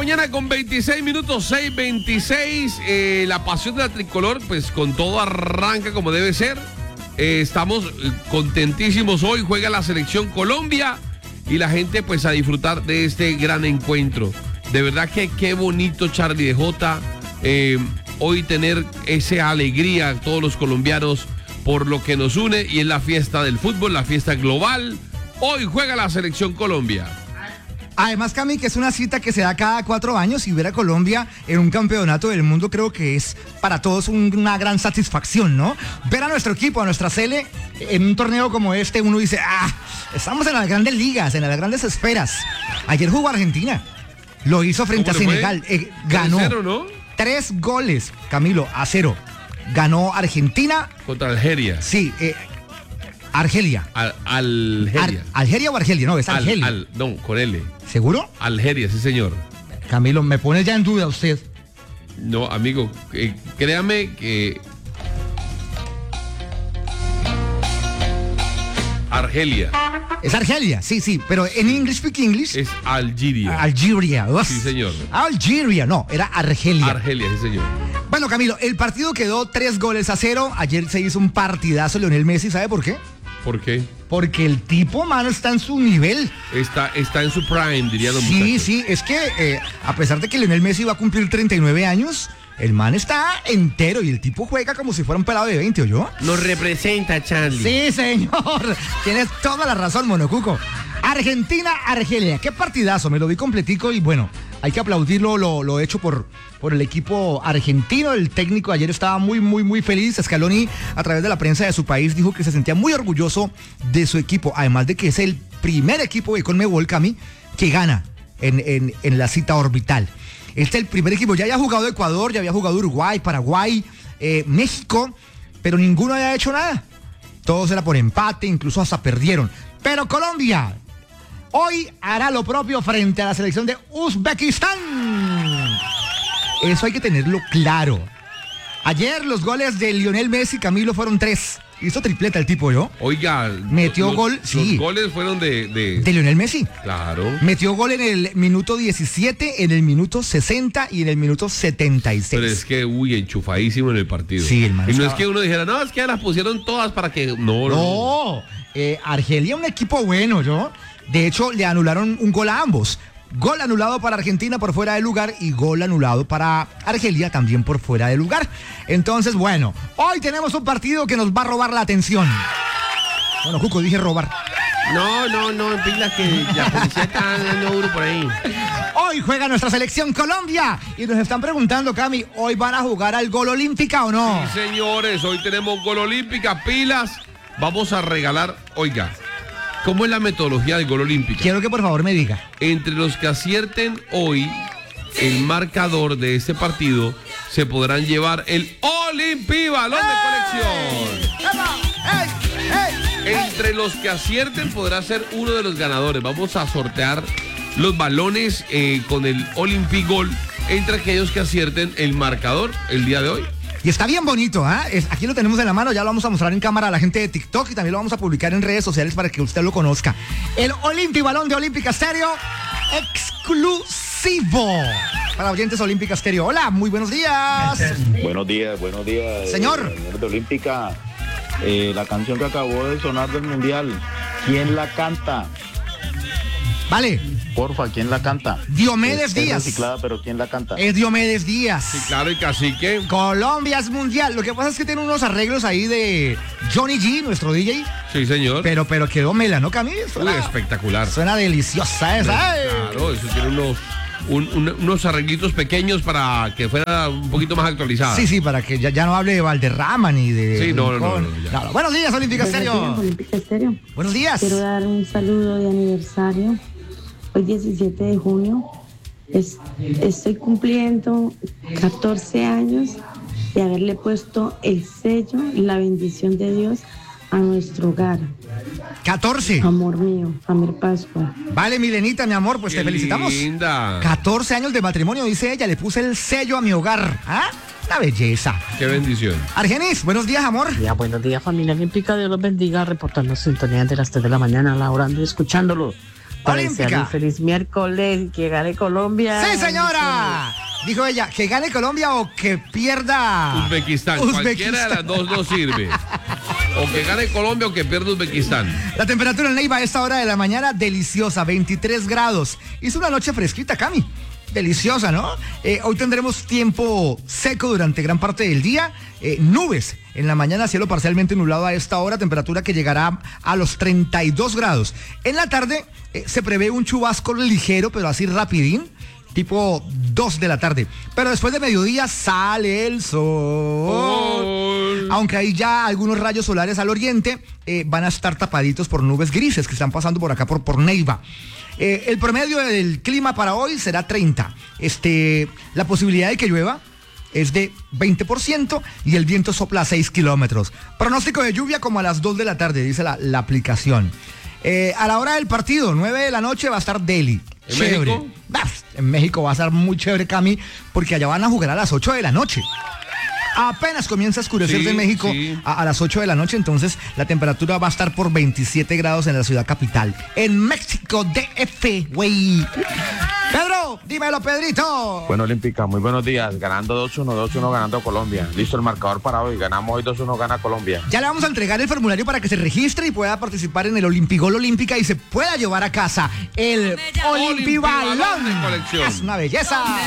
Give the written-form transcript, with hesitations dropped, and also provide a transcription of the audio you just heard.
mañana con 26 minutos, 6:26. La pasión de la tricolor, pues con todo arranca como debe ser. Estamos contentísimos hoy. Juega la selección Colombia y la gente, pues, a disfrutar de este gran encuentro. De verdad que qué bonito, Charlie de Jota, hoy tener esa alegría a todos los colombianos por lo que nos une, y es la fiesta del fútbol, la fiesta global. Hoy juega la selección Colombia. Además, Cami, que es una cita que se da cada 4 años, y ver a Colombia en un campeonato del mundo creo que es para todos una gran satisfacción, ¿no? Ver a nuestro equipo, a nuestra Sele, en un torneo como este, uno dice, estamos en las grandes ligas, en las grandes esferas. Ayer jugó Argentina, lo hizo frente a Senegal, ganó 3-0, ¿no? 3 goles, Camilo, a 0. Ganó Argentina. Contra Algeria. Sí, Argelia. Algeria. ¿Algeria o Argelia? No, es Argelia. No, con L. ¿Seguro? Algeria, sí, señor. Camilo, me pone ya en duda usted. No, amigo, créame que... Argelia. Es Argelia, sí, pero en English speak English. Es Algeria. Algeria. Sí, señor. Algeria, no, era Argelia. Argelia, sí, señor. Bueno, Camilo, el partido quedó 3-0. Ayer se hizo un partidazo Lionel Messi, ¿sabe por qué? ¿Por qué? Porque el tipo, mano, está en su nivel. Está en su prime, diría don muchacho. Sí, es que a pesar de que Lionel Messi va a cumplir 39 años, el man está entero y el tipo juega como si fuera un pelado de 20, ¿o yo? Nos representa, Charlie. Sí, señor. Tienes toda la razón, Monocuco. Argentina-Argelia. Qué partidazo, me lo vi completico y bueno, hay que aplaudirlo lo hecho por el equipo argentino. El técnico ayer estaba muy feliz. Scaloni, a través de la prensa de su país, dijo que se sentía muy orgulloso de su equipo, además de que es el primer equipo de Conmebol, Cami, que gana en la cita orbital. Este es el primer equipo. Ya había jugado Ecuador, ya había jugado Uruguay, Paraguay, México, pero ninguno había hecho nada. Todos era por empate, incluso hasta perdieron. Pero Colombia hoy hará lo propio frente a la selección de Uzbekistán. Eso hay que tenerlo claro. Ayer los goles de Lionel Messi, Camilo, fueron 3. Hizo tripleta el tipo, ¿yo? Oiga, metió gol, sí. Los goles fueron de Lionel Messi. Claro. Metió gol en el minuto 17, en el minuto 60 y en el minuto 76. Pero es que, enchufadísimo en el partido. Sí, el man. Y no es que uno dijera, no, es que ya las pusieron todas para que... No. Argelia, un equipo bueno, ¿yo? De hecho, le anularon un gol a ambos. Gol anulado para Argentina por fuera de lugar y gol anulado para Argelia también por fuera de lugar. Entonces, bueno, hoy tenemos un partido que nos va a robar la atención. Bueno, Cuco, dije robar. No, pilas que la policía está dando duro por ahí. Hoy juega nuestra selección Colombia y nos están preguntando, Cami, ¿hoy van a jugar al Gol Olímpica o no? Sí, señores, hoy tenemos Gol Olímpica, pilas. Vamos a regalar, oiga, ¿cómo es la metodología del Gol Olímpica? Quiero que por favor me diga. Entre los que acierten hoy el marcador de este partido, se podrán llevar el Olimpi Balón de colección. Entre los que acierten podrá ser uno de los ganadores. Vamos a sortear los balones con el Olimpi Gol entre aquellos que acierten el marcador el día de hoy. Y está bien bonito, aquí lo tenemos en la mano, ya lo vamos a mostrar en cámara a la gente de TikTok y también lo vamos a publicar en redes sociales para que usted lo conozca. El Olimpi Balón de Olímpica Stereo exclusivo para oyentes Olímpica Stereo. Hola, muy buenos días. Buenos días. Señor De Olímpica, la canción que acabó de sonar del Mundial, ¿quién la canta? Vale. Porfa, ¿quién la canta? Diomedes Díaz. Es reciclada, pero ¿quién la canta? Es Diomedes Díaz. Sí, claro, y Cacique. Colombia es mundial. Lo que pasa es que tiene unos arreglos ahí de Johnny G, nuestro DJ. Sí, señor. Pero quedó mela, ¿no, Camilo? Espectacular. Suena deliciosa esa. Claro, eso tiene unos arreglitos pequeños para que fuera un poquito más actualizada. Sí, para que ya no hable de Valderrama ni de... Sí, no. Buenos días, Olímpica Stereo. Olímpica Stereo. Buenos días. Quiero dar un saludo de aniversario. Hoy 17 de junio estoy cumpliendo 14 años de haberle puesto el sello, la bendición de Dios a nuestro hogar. 14. Amor mío, Amir Pascua. Vale, Milenita, mi amor, pues Qué te felicitamos. Linda. 14 años de matrimonio, dice ella, le puse el sello a mi hogar. Una belleza. Qué bendición. Argenis, buenos días, amor. Buenos días, familia Olímpica, Dios los bendiga, reportando sintonía de las 3 de la mañana, laborando y escuchándolo. Para desearle Olímpica. un feliz miércoles, que gane Colombia. ¡Sí, señora! Dijo ella, que gane Colombia o que pierda Uzbekistán. Cualquiera de las dos no sirve. O que gane Colombia o que pierda Uzbekistán. La temperatura en Neiva a esta hora de la mañana, deliciosa, 23 grados. Hizo una noche fresquita, Cami. Deliciosa, ¿no? Hoy tendremos tiempo seco durante gran parte del día. Nubes en la mañana, cielo parcialmente nublado a esta hora, temperatura que llegará a los 32 grados. En la tarde se prevé un chubasco ligero, pero así rapidín, tipo 2 de la tarde. Pero después de mediodía sale el sol. Aunque hay ya algunos rayos solares al oriente, van a estar tapaditos por nubes grises que están pasando por acá, por Neiva. El promedio del clima para hoy será 30. La posibilidad de que llueva es de 20% y el viento sopla a 6 kilómetros. Pronóstico de lluvia como a las 2 de la tarde, dice la aplicación. A la hora del partido, 9 de la noche, va a estar Delhi. ¿En Chévere. México? En México va a estar muy chévere, Cami, porque allá van a jugar a las 8 de la noche. Apenas comienza a oscurecer Sí, de México sí. a las 8 de la noche, entonces la temperatura va a estar por 27 grados en la ciudad capital. En México, DF, güey. Pedro, dímelo, Pedrito. Bueno, Olímpica, muy buenos días. Ganando 2-1, 2-1 ganando Colombia. Listo el marcador para hoy. Ganamos hoy 2-1, gana Colombia. Ya le vamos a entregar el formulario para que se registre y pueda participar en el Olimpigol Olímpica y se pueda llevar a casa el Olimpibalón Olimpibalón. de colección. Es una belleza.